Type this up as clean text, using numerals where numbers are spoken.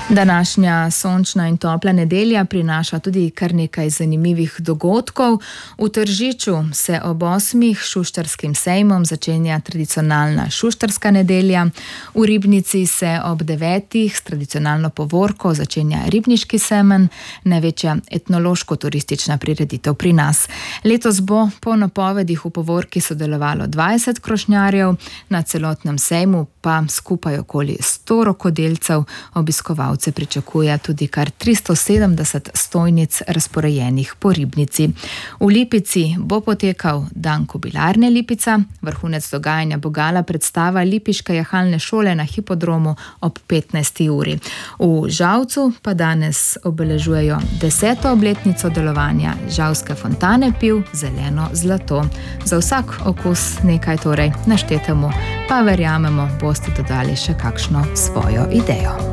Današnja sončna in topla nedelja prinaša tudi kar nekaj zanimivih dogodkov. V Tržiču se ob 8. šuštarskim sejmom začenja tradicionalna šuštarska nedelja. V Ribnici se ob 9. s tradicionalno povorko začenja ribniški semenj, največja etnološko-turistična prireditev pri nas. Letos bo po napovedih v povorki sodelovalo 20 krošnjarjev, na celotnem sejmu pa skupaj okoli 100 rokodelcev. Obiskovalce pričakuje tudi kar 370 stojnic razporejenih po Ribnici. V Lipici bo potekal dan Kobilarne Lipica, vrhunec dogajanja bo gala predstava Lipiške jahalne šole na hipodromu ob 15. uri. V Žalcu pa danes obeležujejo 10. obletnico delovanja Žalske fontane piv Zeleno zlato. Za vsak okus nekaj torej naštetemu, pa verjamemo, boste dodali še kakšno svojo idejo.